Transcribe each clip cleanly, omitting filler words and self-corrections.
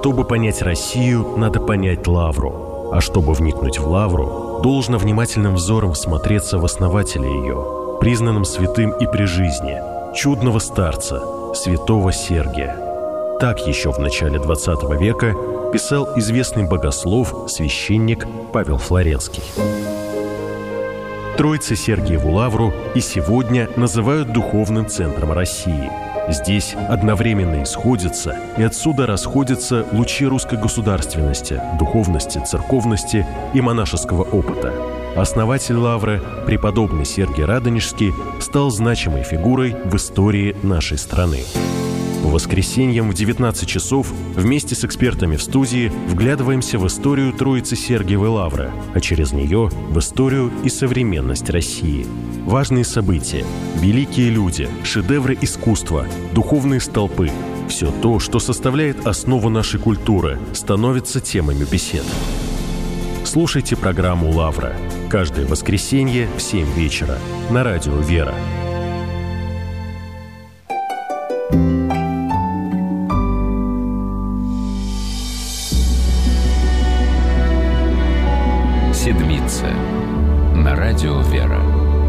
Чтобы понять Россию, надо понять Лавру. А чтобы вникнуть в Лавру, должно внимательным взором всмотреться в основателя ее, признанным святым и при жизни, чудного старца, святого Сергия. Так еще в начале XX века писал известный богослов, священник Павел Флоренский. Троице-Сергиеву Лавру и сегодня называют духовным центром России. Здесь одновременно исходятся и отсюда расходятся лучи русской государственности, духовности, церковности и монашеского опыта. Основатель Лавры, преподобный Сергий Радонежский, стал значимой фигурой в истории нашей страны. По воскресеньям в 19 часов вместе с экспертами в студии вглядываемся в историю Троицы-Сергиевой Лавры, а через нее в историю и современность России. Важные события, великие люди, шедевры искусства, духовные столпы – все то, что составляет основу нашей культуры, становится темами бесед. Слушайте программу «Лавра» каждое воскресенье в 7 вечера на радио «Вера». Седмица на радио «Вера».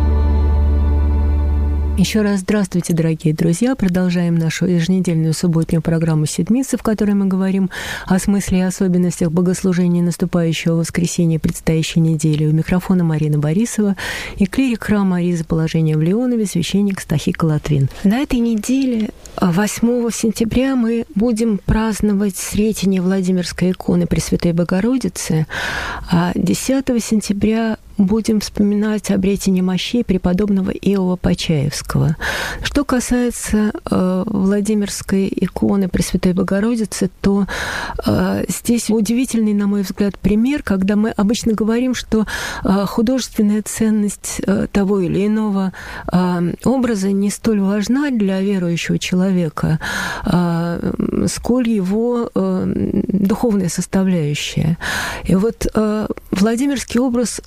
Еще раз здравствуйте, дорогие друзья. Продолжаем нашу еженедельную субботнюю программу «Седмица», в которой мы говорим о смысле и особенностях богослужения наступающего воскресенья предстоящей недели. У микрофона Марина Борисова и клирик храма Марии Заположения в Леонове, священник Стахика Латвин. На этой неделе, 8 сентября, мы будем праздновать Сретение Владимирской иконы Пресвятой Богородицы, а 10 сентября будем вспоминать обретение мощей преподобного Иова Почаевского. Что касается Владимирской иконы Пресвятой Богородицы, то здесь удивительный, на мой взгляд, пример, когда мы обычно говорим, что художественная ценность того или иного образа не столь важна для верующего человека, сколь его духовная составляющая. И вот Владимирский образ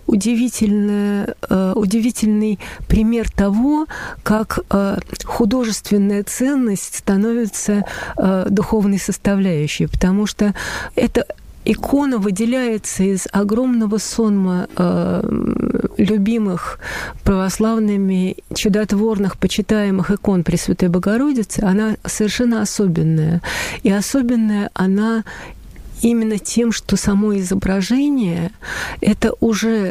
удивительный пример того, как художественная ценность становится духовной составляющей, потому что эта икона выделяется из огромного сонма любимых православными, чудотворных, почитаемых икон Пресвятой Богородицы. Она совершенно особенная. И особенная она именно тем, что само изображение это уже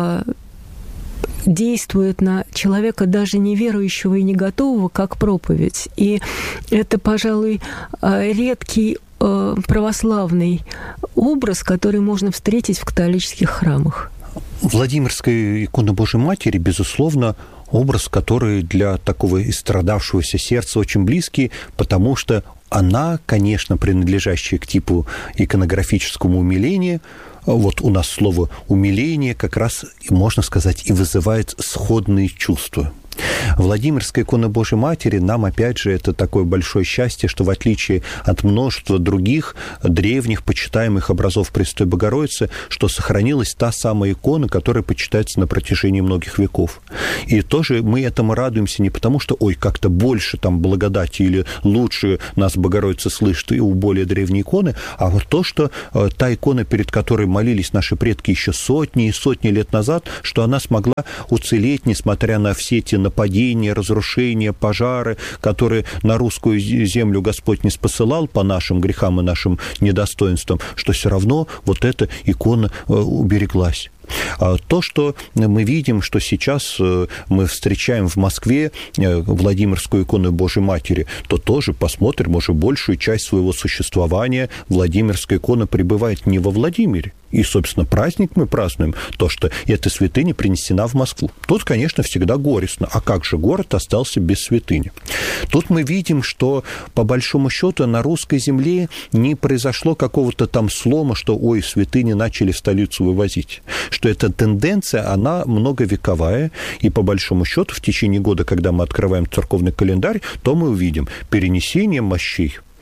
действует на человека, даже не верующего и не готового, как проповедь. И это, пожалуй, редкий православный образ, который можно встретить в католических храмах. Владимирская икона Божией Матери, безусловно, образ, который для такого истрадавшегося сердца очень близкий, потому что она, конечно, принадлежащая к типу иконографическому умиления. Вот у нас слово «умиление» как раз, можно сказать, и вызывает сходные чувства. Владимирская икона Божией Матери нам, опять же, это такое большое счастье, что в отличие от множества других древних почитаемых образов Пресвятой Богородицы, что сохранилась та самая икона, которая почитается на протяжении многих веков. И тоже мы этому радуемся не потому, что, ой, как-то больше там благодати или лучше нас Богородица слышит и у более древней иконы, а вот то, что та икона, перед которой молились наши предки еще сотни и сотни лет назад, что она смогла уцелеть, несмотря на все те нападения, разрушения, пожары, которые на русскую землю Господь не спосылал по нашим грехам и нашим недостоинствам, что все равно вот эта икона убереглась. То, что мы видим, что сейчас мы встречаем в Москве Владимирскую икону Божией Матери, то тоже посмотрим, уже большую часть своего существования Владимирская икона пребывает не во Владимире. И, собственно, праздник мы празднуем, то, что эта святыня принесена в Москву. Тут, конечно, всегда горестно. А как же город остался без святыни? Тут мы видим, что, по большому счету, на русской земле не произошло какого-то там слома, что, ой, святыни начали в столицу вывозить. Что эта тенденция, она многовековая, и, по большому счету, в течение года, когда мы открываем церковный календарь, то мы увидим перенесение мощей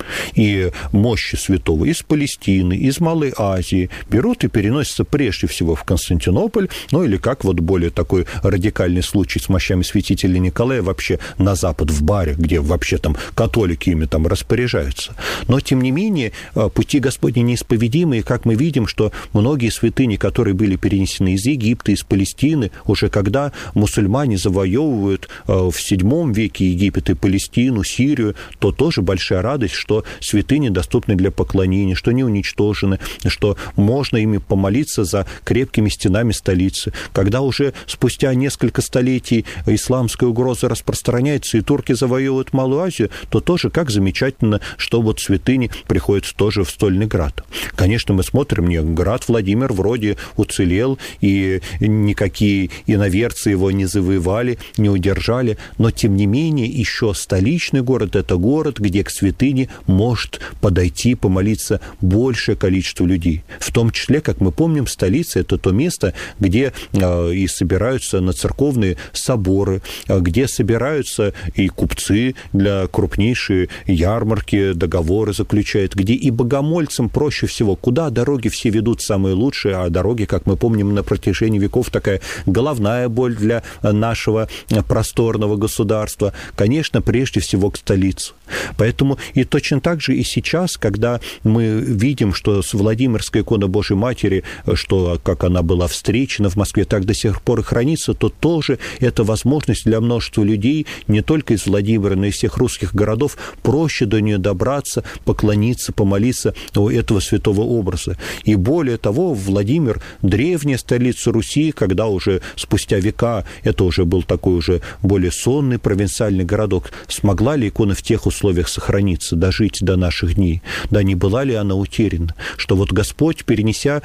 И мощи святого из Палестины, из Малой Азии берут и переносятся прежде всего в Константинополь, ну или как вот более такой радикальный случай с мощами святителя Николая вообще на запад, в Баре, где вообще там католики ими там распоряжаются. Но, тем не менее, пути Господни неисповедимы, и как мы видим, что многие святыни, которые были перенесены из Египта, из Палестины, уже когда мусульмане завоевывают в VII веке Египет и Палестину, Сирию, то тоже большая радость, что святыни доступны для поклонения, что не уничтожены, что можно ими помолиться за крепкими стенами столицы. Когда уже спустя несколько столетий исламская угроза распространяется, и турки завоевывают Малую Азию, то тоже как замечательно, что вот святыни приходят тоже в Стольный Град. Конечно, мы смотрим, град Владимир вроде уцелел, и никакие иноверцы его не завоевали, не удержали, но, тем не менее, еще столичный город – это город, где к святыне может подойти, помолиться большее количество людей. В том числе, как мы помним, столица – это то место, где и собираются на церковные соборы, где собираются и купцы для крупнейшей ярмарки, договоры заключают, где и богомольцам проще всего, куда дороги все ведут самые лучшие, а дороги, как мы помним, на протяжении веков такая головная боль для нашего просторного государства, конечно, прежде всего к столице. Поэтому и точно так же и сейчас, когда мы видим, что с Владимирской иконой Божией Матери, что как она была встречена в Москве, так до сих пор и хранится, то тоже это возможность для множества людей, не только из Владимира, но и из всех русских городов, проще до нее добраться, поклониться, помолиться у этого святого образа. И более того, Владимир, древняя столица Руси, когда уже спустя века, это уже был такой уже более сонный провинциальный городок, смогла ли икона в тех условиях сохраниться, дожить до наших дней? Да не была ли она утеряна? Что вот Господь, перенеся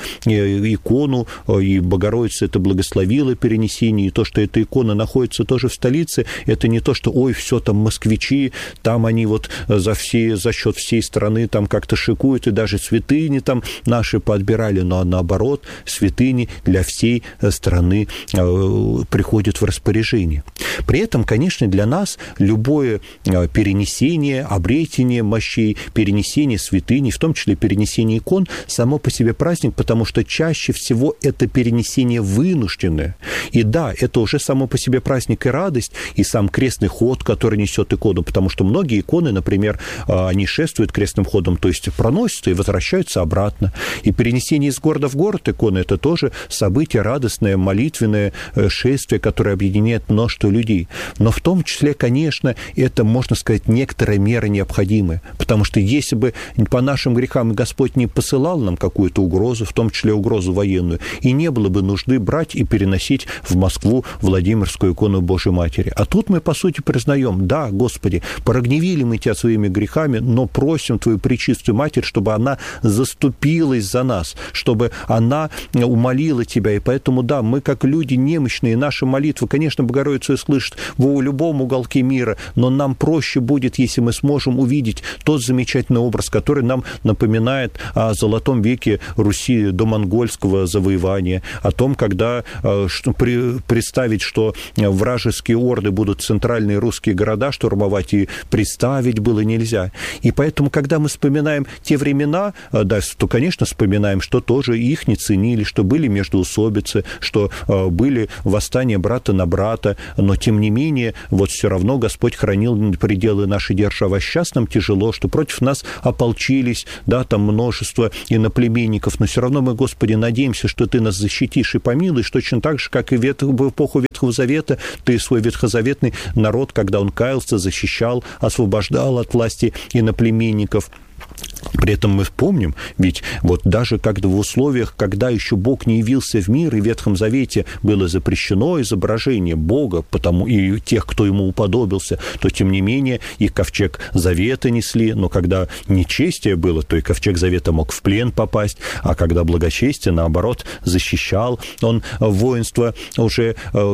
икону, и Богородица это благословила перенесение, и то, что эта икона находится тоже в столице, это не то, что, ой, все там москвичи, там они вот за счет всей страны там как-то шикуют, и даже святыни там наши подбирали, но наоборот, святыни для всей страны приходят в распоряжение. При этом, конечно, для нас любое перенесение, обретение мощей, перенесение святыней, в том числе перенесение икон, само по себе праздник, потому что чаще всего это перенесение вынужденное. И да, это уже само по себе праздник и радость, и сам крестный ход, который несет икону, потому что многие иконы, например, они шествуют крестным ходом, то есть проносятся и возвращаются обратно. И перенесение из города в город иконы – это тоже событие радостное, молитвенное шествие, которое объединяет множество людей. Но в том числе, конечно, это, можно сказать, некоторая мера необходимая, потому что если бы по нашим грехам Господь не посылал нам какую-то угрозу, в том числе угрозу военную, и не было бы нужды брать и переносить в Москву Владимирскую икону Божией Матери. А тут мы, по сути, признаем, да, Господи, прогневили мы Тебя своими грехами, но просим Твою пречистую Матерь, чтобы она заступилась за нас, чтобы она умолила Тебя. И поэтому, да, мы, как люди немощные, наши молитвы, конечно, Богородицу слышат в любом уголке мира, но нам проще будет, если мы сможем увидеть тот замечательный образ, который нам напоминает о золотом веке Руси до монгольского завоевания, о том, когда представить, что вражеские орды будут центральные русские города штурмовать, и представить было нельзя. И поэтому, когда мы вспоминаем те времена, да, то, конечно, вспоминаем, что тоже их не ценили, что были междоусобицы, что были восстания брата на брата, но, тем не менее, вот все равно Господь хранил пределы нашей державы. А сейчас нам тяжело, что против нас ополчились, да, там множество иноплеменников, но все равно мы, Господи, надеемся, что Ты нас защитишь и помилуешь, точно так же, как и в эпоху Ветхого Завета, Ты свой ветхозаветный народ, когда он каялся, защищал, освобождал от власти иноплеменников. При этом мы помним, ведь вот даже когда в условиях, когда еще Бог не явился в мир, и в Ветхом Завете было запрещено изображение Бога, потому и тех, кто ему уподобился, то, тем не менее, и ковчег Завета несли, но когда нечестие было, то и ковчег Завета мог в плен попасть, а когда благочестие, наоборот, защищал он воинство, уже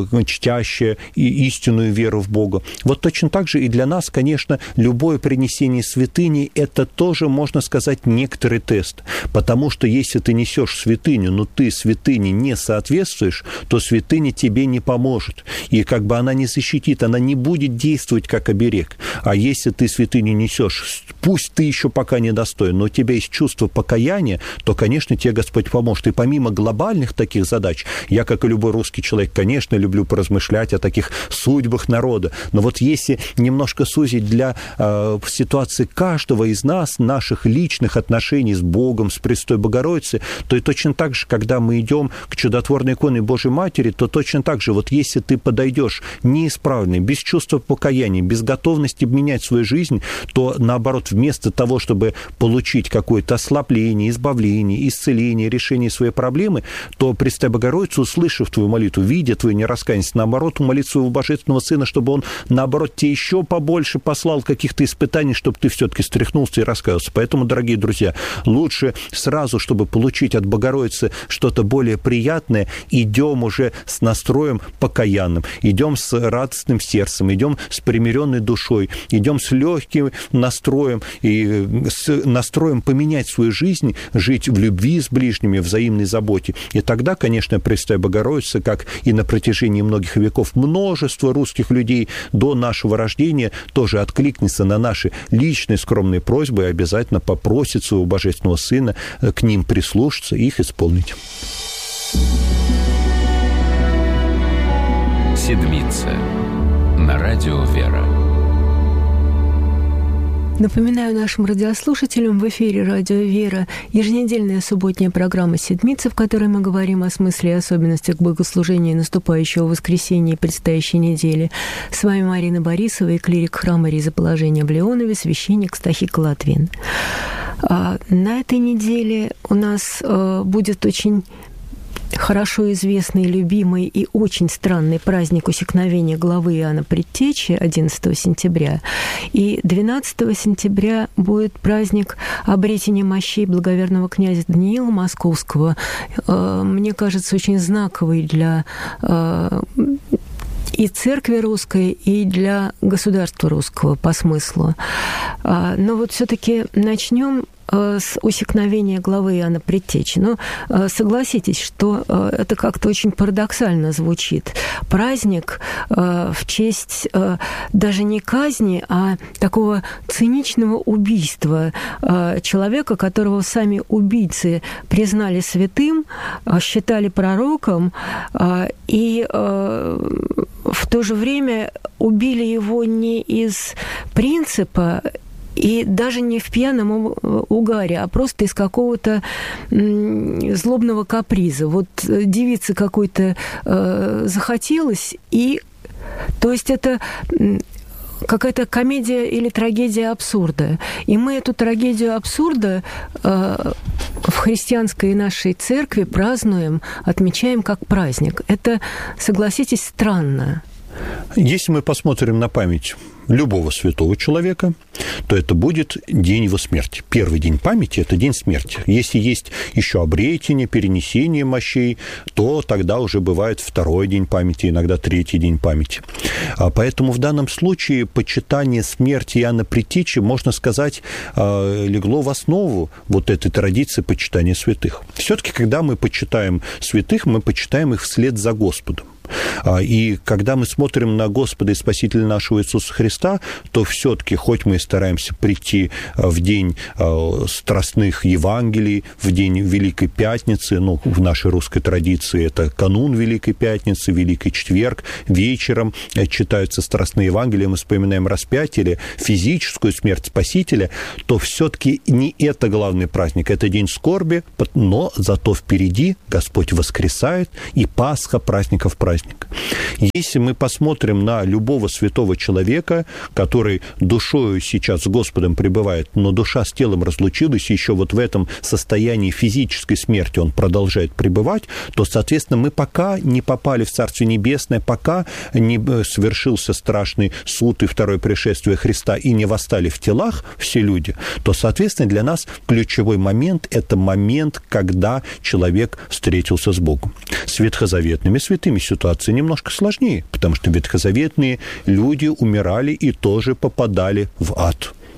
чтящее и истинную веру в Бога. Вот точно так же и для нас, конечно, любое принесение святыни – это тоже, можно сказать, некоторый тест. Потому что если ты несешь святыню, но ты святыне не соответствуешь, то святыня тебе не поможет. И как бы она не защитит, она не будет действовать как оберег. А если ты святыню несешь пусть ты еще пока недостоин, но у тебя есть чувство покаяния, то, конечно, тебе Господь поможет. И помимо глобальных таких задач, я, как и любой русский человек, конечно, люблю поразмышлять о таких судьбах народа, но вот если немножко сузить для ситуации каждого из нас, наших личных отношений с Богом, с Пресвятой Богородицей, то и точно так же, когда мы идем к чудотворной иконе Божьей Матери, то точно так же, вот если ты подойдешь неисправный, без чувства покаяния, без готовности менять свою жизнь, то, наоборот, вместо того, чтобы получить какое-то ослабление, избавление, исцеление, решение своей проблемы, то Пресвятая Богородица, услышав твою молитву, видя твою нераскаянность, наоборот, умолит своего Божественного Сына, чтобы он, наоборот, тебе еще побольше послал каких-то испытаний, чтобы ты все-таки стряхнулся и раскаялся. Поэтому, дорогие друзья, лучше сразу, чтобы получить от Богородицы что-то более приятное, идем уже с настроем покаянным, идем с радостным сердцем, идем с примиренной душой, идем с легким настроем и с настроем поменять свою жизнь, жить в любви с ближними, в взаимной заботе. И тогда, конечно, Пресвятая Богородица, как и на протяжении многих веков множество русских людей до нашего рождения, тоже откликнется на наши личные скромные просьбы и обязательно попросит своего Божественного Сына к ним прислушаться и их исполнить. Седмица на радио «Вера». Напоминаю нашим радиослушателям, в эфире «Радио Вера» еженедельная субботняя программа «Седмица», в которой мы говорим о смысле и особенностях богослужения наступающего воскресенья и предстоящей недели. С вами Марина Борисова и клирик храма Ризоположения в Леонове, священник Стахик Латвин. На этой неделе у нас будет очень хорошо известный, любимый и очень странный праздник усекновения главы Иоанна Предтечи 11 сентября. И 12 сентября будет праздник обретения мощей благоверного князя Даниила Московского. Мне кажется, очень знаковый для и церкви русской, и для государства русского по смыслу. Но вот все-таки начнем с усекновения главы Иоанна Предтечи. Но согласитесь, что это как-то очень парадоксально звучит. Праздник в честь даже не казни, а такого циничного убийства человека, которого сами убийцы признали святым, считали пророком, и в то же время убили его не из принципа, и даже не в пьяном угаре, а просто из какого-то злобного каприза. Вот девице какой-то захотелось, и... То есть это какая-то комедия или трагедия абсурда. И мы эту трагедию абсурда в христианской нашей церкви празднуем, отмечаем как праздник. Это, согласитесь, странно. Если мы посмотрим на память любого святого человека, то это будет день его смерти. Первый день памяти – это день смерти. Если есть еще обретение, перенесение мощей, то тогда уже бывает второй день памяти, иногда третий день памяти. Поэтому в данном случае почитание смерти Иоанна Предтечи, можно сказать, легло в основу вот этой традиции почитания святых. Все-таки, когда мы почитаем святых, мы почитаем их вслед за Господом. И когда мы смотрим на Господа и Спасителя нашего Иисуса Христа, то все-таки, хоть мы и стараемся прийти в день страстных Евангелий, в день Великой Пятницы, ну, в нашей русской традиции это канун Великой Пятницы, Великий Четверг, вечером читаются страстные Евангелия, мы вспоминаем распятие или физическую смерть Спасителя, то все-таки не это главный праздник, это день скорби, но зато впереди Господь воскресает, и Пасха праздников праздник. Если мы посмотрим на любого святого человека, который душою сейчас с Господом пребывает, но душа с телом разлучилась, и еще вот в этом состоянии физической смерти он продолжает пребывать, то, соответственно, мы пока не попали в Царствие Небесное, пока не совершился страшный суд и второе пришествие Христа, и не восстали в телах все люди, то, соответственно, для нас ключевой момент – это момент, когда человек встретился с Богом. С ветхозаветными святыми ситуация немножко сложнее, потому что ветхозаветные люди умирали и тоже попадали в ад.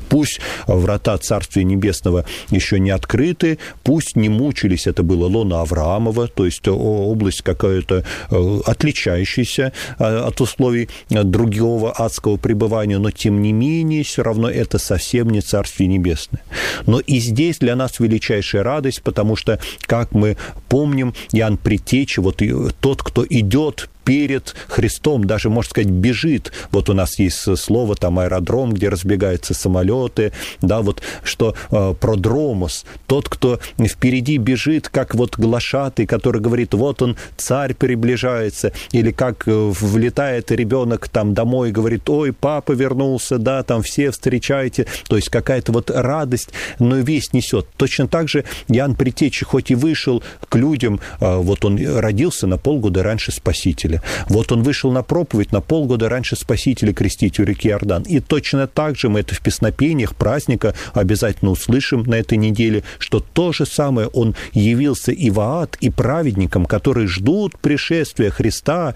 Пусть врата Царствия Небесного еще не открыты, пусть не мучились, это было лоно Авраамова, то есть область какая-то отличающаяся от условий другого адского пребывания, но тем не менее, все равно это совсем не Царствие Небесное. Но и здесь для нас величайшая радость, потому что, как мы помним, Иоанн Предтеча, вот тот, кто идет перед Христом, даже, можно сказать, бежит. Вот у нас есть слово, там, аэродром, где разбегаются самолеты, да, вот, что продромос, тот, кто впереди бежит, как вот глашатый, который говорит, вот он, царь приближается, или как влетает ребенок там домой и говорит, ой, папа вернулся, да, там все встречайте, то есть какая-то вот радость, но весть несет. Точно так же Иоанн Предтеча, хоть и вышел к людям, вот он родился на полгода раньше Спасителя, вот он вышел на проповедь на полгода раньше Спасителя крестить у реки Иордан. И точно так же мы это в песнопениях праздника обязательно услышим на этой неделе, что то же самое он явился и в ад, и праведникам, которые ждут пришествия Христа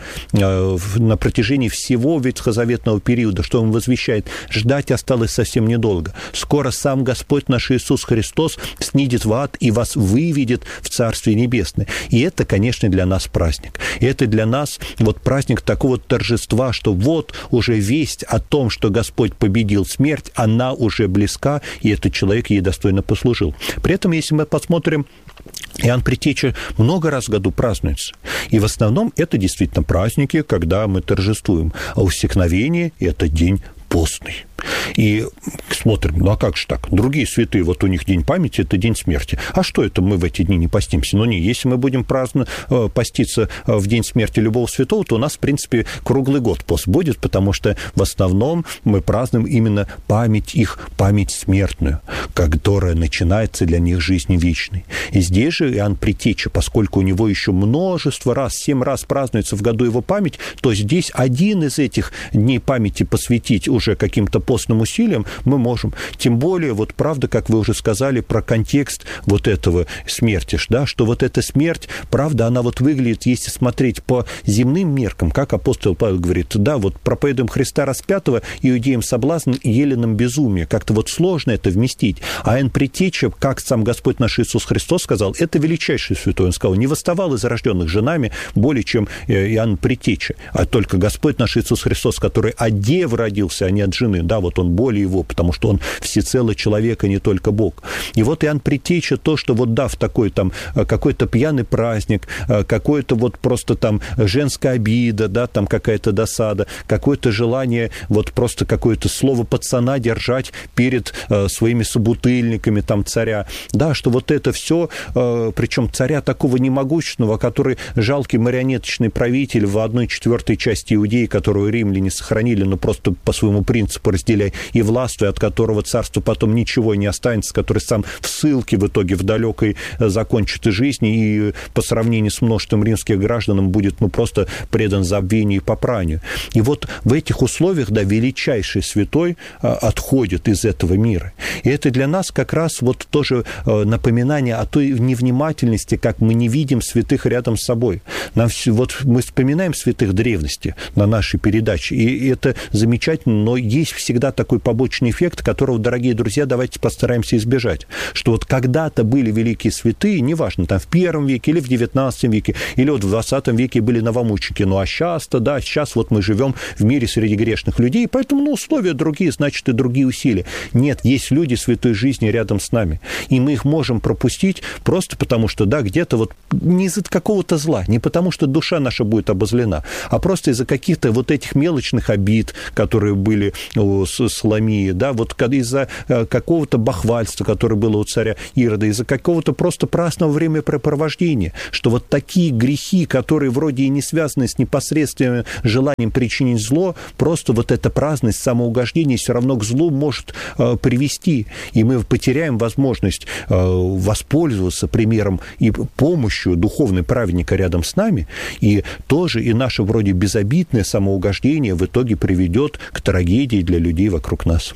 на протяжении всего ветхозаветного периода, что он возвещает, ждать осталось совсем недолго. Скоро сам Господь наш Иисус Христос снидет в ад и вас выведет в Царствие Небесное. И это, конечно, для нас праздник. И это для нас вот праздник такого торжества, что вот уже весть о том, что Господь победил смерть, она уже близка, и этот человек ей достойно послужил. При этом, если мы посмотрим, Иоанн Предтеча много раз в году празднуется. И в основном это действительно праздники, когда мы торжествуем. А Усекновение – это день постный. И смотрим, ну а как же так? Другие святые, вот у них день памяти, это день смерти. А что это мы в эти дни не постимся? Ну не, если мы будем поститься в день смерти любого святого, то у нас, в принципе, круглый год пост будет, потому что в основном мы празднуем именно память их, память смертную, которая начинается для них жизни вечной. И здесь же Иоанн Предтеча, поскольку у него еще множество раз, 7 раз празднуется в году его память, то здесь один из этих дней памяти посвятить уже каким-то постным усилиям мы можем. Тем более, вот правда, как вы уже сказали, про контекст вот этого смерти, да, что вот эта смерть, правда, она вот выглядит, если смотреть по земным меркам, как апостол Павел говорит, да, вот проповедуем Христа распятого, иудеям соблазн и еленам безумие. Как-то вот сложно это вместить. А Иоанн Предтеча, как сам Господь наш Иисус Христос сказал, это величайший святой. Он сказал, не восставал из рожденных женами более, чем Иоанн Предтеча, а только Господь наш Иисус Христос, который от девы родился, а не от жены, да, вот он более его, потому что он всецело человек, а не только Бог. И вот Иоанн Предтеча, то, что вот да, в такой там какой-то пьяный праздник, какой-то вот просто там женская обида, да, там какая-то досада, какое-то желание вот просто какое-то слово пацана держать перед своими собутыльниками там царя, да, что вот это все, причем царя такого немогущественного, который жалкий марионеточный правитель в 1/4 части Иудеи, которую римляне сохранили, но просто по своему принципу разделяй, и властвуя, от которого царству потом ничего не останется, который сам в ссылке в итоге в далекой закончит и жизни, и по сравнению с множеством римских граждан будет, ну, просто предан забвению и попранию. И вот в этих условиях, да, величайший святой отходит из этого мира. И это для нас как раз вот тоже напоминание о той невнимательности, как мы не видим святых рядом с собой. Вот мы вспоминаем святых древности на нашей передаче, и это замечательно, но есть всегда такой побочный эффект, которого, дорогие друзья, давайте постараемся избежать. Что вот когда-то были великие святые, неважно, там в первом веке или в 19 веке, или вот в 20 веке были новомученики, ну а сейчас-то, да, сейчас вот мы живем в мире среди грешных людей, поэтому, ну, условия другие, значит, и другие усилия. Нет, есть люди святой жизни рядом с нами, и мы их можем пропустить просто потому, что, да, где-то вот не из-за какого-то зла, не потому, что душа наша будет обозлена, а просто из-за каких-то вот этих мелочных обид, которые были у Соломии, да, вот из-за какого-то бахвальства, которое было у царя Ирода, из-за какого-то просто праздного времяпрепровождения, что вот такие грехи, которые вроде и не связаны с непосредственным желанием причинить зло, просто вот эта праздность, самоугождение все равно к злу может привести, и мы потеряем возможность воспользоваться примером и помощью духовной праведника рядом с нами, и тоже и наше вроде безобидное самоугождение в итоге приведет к трагедии для людей вокруг нас.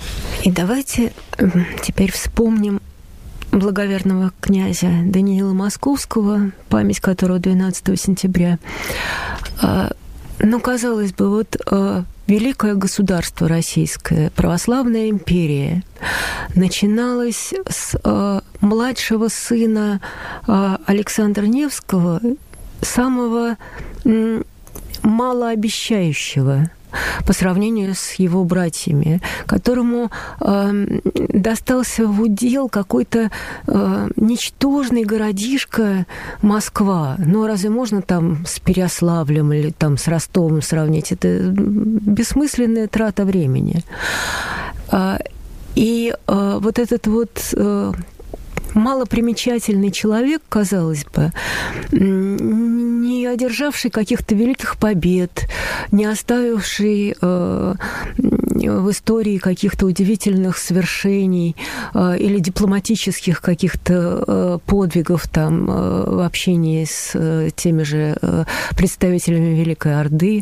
И давайте теперь вспомним благоверного князя Даниила Московского, память которого 12 сентября. Ну, казалось бы, вот великое государство российское, православная империя, начиналось с младшего сына Александра Невского, самого малообещающего по сравнению с его братьями, которому достался в удел какой-то ничтожный городишко Москва. Ну, разве можно там с Переяславлем или там с Ростовом сравнить? Это бессмысленная трата времени. И вот этот вот малопримечательный человек, казалось бы, не одержавший каких-то великих побед, не оставивший в истории каких-то удивительных свершений или дипломатических каких-то подвигов там, в общении с теми же представителями Великой Орды,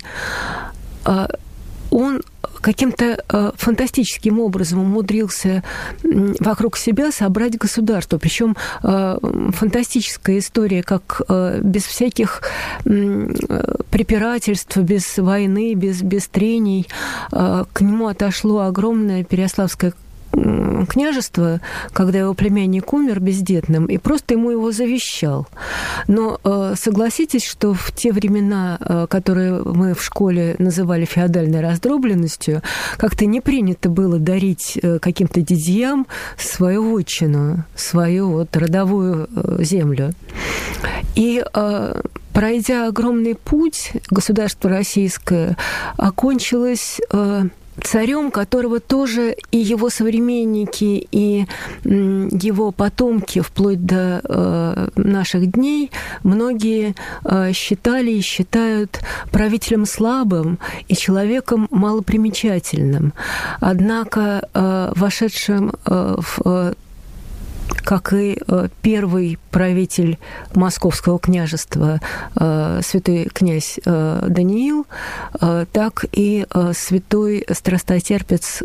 он каким-то фантастическим образом умудрился вокруг себя собрать государство. Причем фантастическая история, как без всяких препирательств, без войны, без трений к нему отошло огромное Переяславское княжество, когда его племянник умер бездетным, и просто ему его завещал. Но согласитесь, что в те времена, которые мы в школе называли феодальной раздробленностью, как-то не принято было дарить каким-то дядьям свою вотчину, свою вот родовую землю. И пройдя огромный путь, государство российское окончилось царем, которого тоже и его современники, и его потомки вплоть до наших дней многие считали и считают правителем слабым и человеком малопримечательным. Однако вошедшим в как и первый правитель Московского княжества святой князь Даниил, так и святой страстотерпец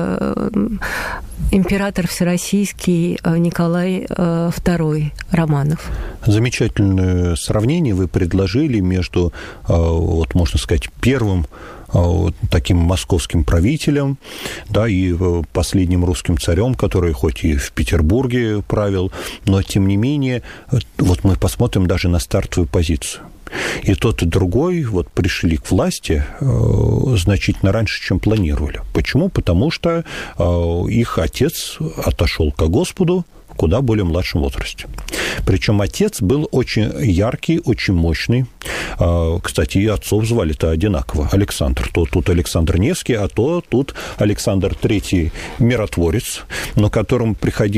император всероссийский Николай II Романов. Замечательное сравнение вы предложили между, вот можно сказать, первым таким московским правителем, да, и последним русским царем, который хоть и в Петербурге правил, но, тем не менее, вот мы посмотрим даже на стартовую позицию. И тот, и другой вот пришли к власти значительно раньше, чем планировали. Почему? Потому что их отец отошел ко Господу в куда более младшем возрасте. Причем отец был очень яркий, очень мощный. Кстати, и отцов звали-то одинаково. Александр. То тут Александр Невский, а то тут Александр III миротворец, но которому не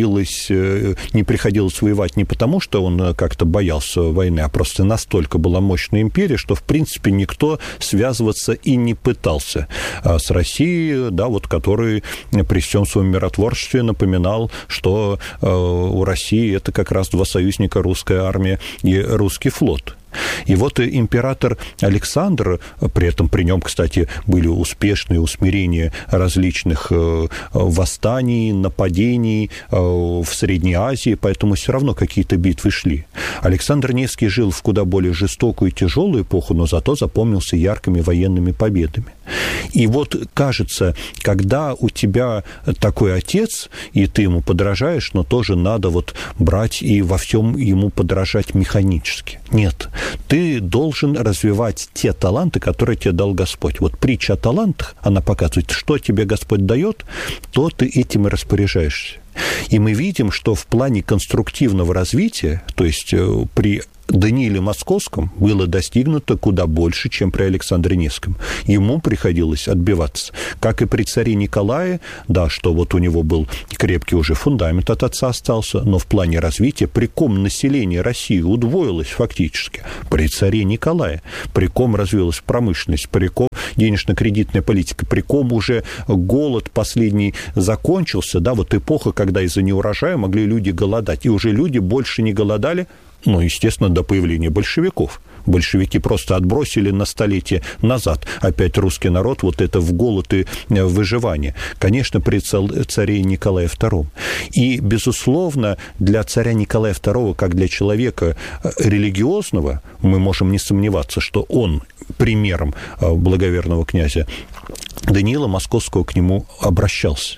приходилось воевать не потому, что он как-то боялся войны, а просто настолько была мощная империя, что, в принципе, никто связываться и не пытался с Россией, да, вот, который при всем своем миротворчестве напоминал, что у России это как раз два союзника: русская армия и русский флот. И вот император Александр, при этом при нем, кстати, были успешные усмирения различных восстаний, нападений в Средней Азии, поэтому все равно какие-то битвы шли. Александр Невский жил в куда более жестокую и тяжелую эпоху, но зато запомнился яркими военными победами. И вот, кажется, когда у тебя такой отец, и ты ему подражаешь, но тоже надо вот брать и во всем ему подражать механически. Нет. Ты должен развивать те таланты, которые тебе дал Господь. Вот притча о талантах, она показывает, что тебе Господь дает, то ты этим и распоряжаешься. И мы видим, что в плане конструктивного развития, то есть при Данииле Московском было достигнуто куда больше, чем при Александре Невском. Ему приходилось отбиваться. Как и при царе Николае, да, что вот у него был крепкий уже фундамент от отца остался, но в плане развития, при ком население России удвоилось фактически, при царе Николае, при ком развилась промышленность, при ком денежно-кредитная политика, при ком уже голод последний закончился, да, вот эпоха, когда из-за неурожая могли люди голодать, и уже люди больше не голодали, ну, естественно, до появления большевиков. Большевики просто отбросили на столетие назад опять русский народ вот это в голод и выживание. Конечно, при царе Николае II. И, безусловно, для царя Николая II, как для человека религиозного, мы можем не сомневаться, что он примером благоверного князя Даниила Московского к нему обращался.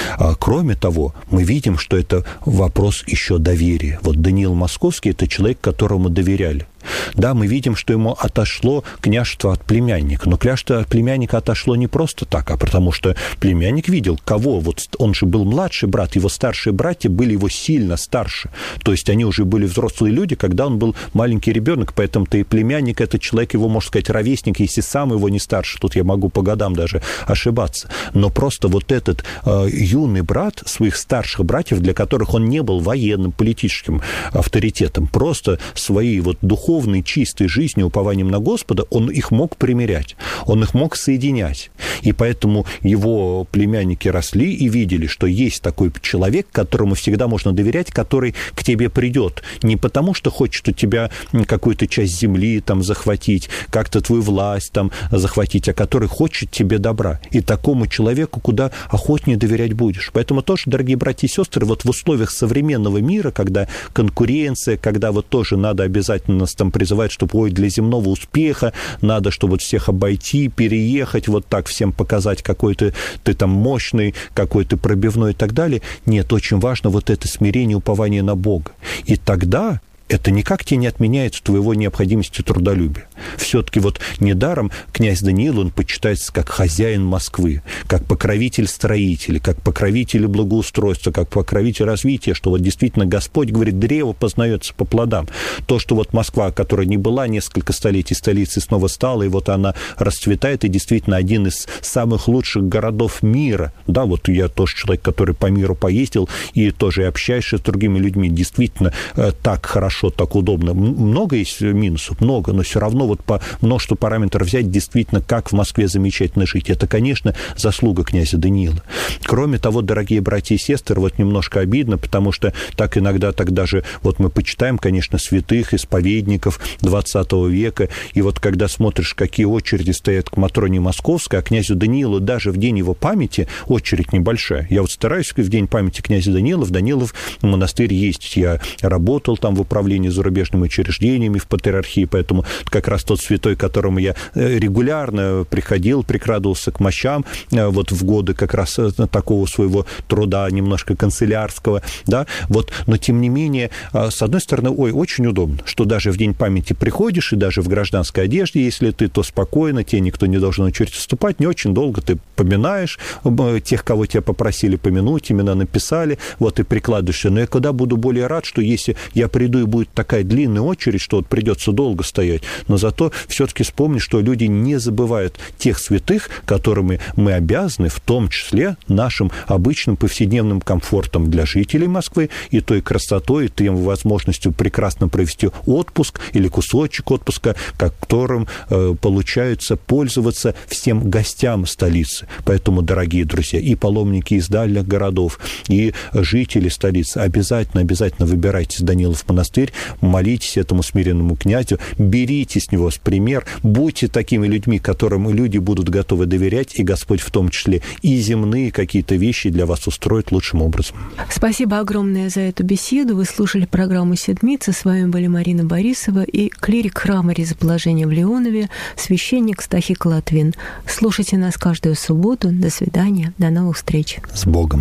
Кроме того, мы видим, что это вопрос еще доверия. Вот Даниил Московский – это человек, которому доверяли. Да, мы видим, что ему отошло княжество от племянника. Но княжество от племянника отошло не просто так, а потому что племянник видел, кого. Вот он же был младший брат, его старшие братья были его сильно старше. То есть они уже были взрослые люди, когда он был маленький ребенок. Поэтому-то и племянник – это человек, его, можно сказать, ровесник, если сам его не старше. Тут я могу по годам даже ошибаться. Но просто вот этот юный брат своих старших братьев, для которых он не был военным, политическим авторитетом, просто своей вот духовной, чистой жизнью, упованием на Господа, он их мог примирять, он их мог соединять. И поэтому его племянники росли и видели, что есть такой человек, которому всегда можно доверять, который к тебе придет. Не потому, что хочет у тебя какую-то часть земли там захватить, как-то твою власть там захватить, а который хочет тебе добра. И такому человеку куда охотнее доверять будешь. Поэтому тоже, дорогие братья и сестры, вот в условиях современного мира, когда конкуренция, когда вот тоже надо обязательно нас там призывать, чтобы, ой, для земного успеха надо, чтобы вот всех обойти, переехать, вот так всем показать, какой ты там мощный, какой ты пробивной и так далее. Нет, очень важно вот это смирение, упование на Бога. И тогда это никак тебе не отменяет твоего необходимости трудолюбия. Все-таки вот недаром князь Даниил, он почитается как хозяин Москвы, как покровитель строителей, как покровитель благоустройства, как покровитель развития, что вот действительно Господь говорит, древо познается по плодам. То, что вот Москва, которая не была несколько столетий столицей, снова стала, и вот она расцветает, и действительно один из самых лучших городов мира. Да, вот я тоже человек, который по миру поездил, и тоже общаешься с другими людьми, действительно так хорошо, так удобно. Много есть минусов, много, но все равно вот по множеству параметров взять, действительно, как в Москве замечательно жить. Это, конечно, заслуга князя Даниила. Кроме того, дорогие братья и сестры, вот немножко обидно, потому что так иногда так даже, вот мы почитаем, конечно, святых, исповедников XX века, и вот когда смотришь, какие очереди стоят к Матроне Московской, а князю Даниилу даже в день его памяти очередь небольшая. Я вот стараюсь в день памяти князя Даниила в Данилов монастырь ездить. Я работал там в управлении зарубежными учреждениями в патриархии, поэтому как раз тот святой, к которому я регулярно приходил, прикрадывался к мощам, вот в годы как раз такого своего труда, немножко канцелярского, да, вот, но тем не менее, с одной стороны, очень удобно, что даже в день памяти приходишь, и даже в гражданской одежде, если ты, то спокойно, тебе никто не должен на очередь вступать, не очень долго ты поминаешь тех, кого тебя попросили помянуть, имена написали, вот, и прикладываешься, но я куда буду более рад, что если я приду и будет такая длинная очередь, что вот придется долго стоять, но зато все-таки вспомни, что люди не забывают тех святых, которыми мы обязаны, в том числе нашим обычным повседневным комфортом для жителей Москвы и той красотой, и тем возможностью прекрасно провести отпуск или кусочек отпуска, которым получается пользоваться всем гостям столицы. Поэтому, дорогие друзья, и паломники из дальних городов, и жители столицы, обязательно выбирайтесь в Данилов монастырь, молитесь этому смиренному князю, берите с него пример, будьте такими людьми, которым люди будут готовы доверять, и Господь в том числе и земные какие-то вещи для вас устроит лучшим образом. Спасибо огромное за эту беседу. Вы слушали программу «Седмица». С вами были Марина Борисова и клирик храма Ризоположения в Леонове, священник Стахик Латвин. Слушайте нас каждую субботу. До свидания. До новых встреч. С Богом.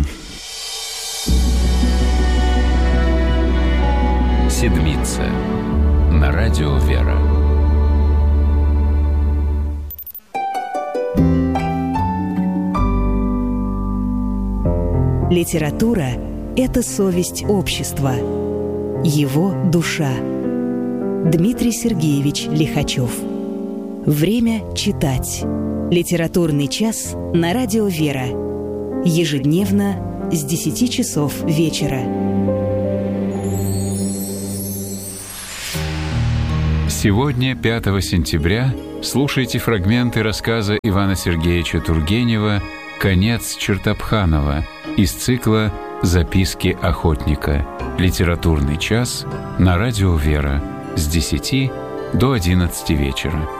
«Седмица» на радио «Вера». Литература – это совесть общества, его душа. Дмитрий Сергеевич Лихачев. Время читать. Литературный час на радио «Вера». Ежедневно с 10 часов вечера. Сегодня, 5 сентября, слушайте фрагменты рассказа Ивана Сергеевича Тургенева «Конец Чертопханова» из цикла «Записки охотника». Литературный час на радио «Вера» с 10 до 11 вечера.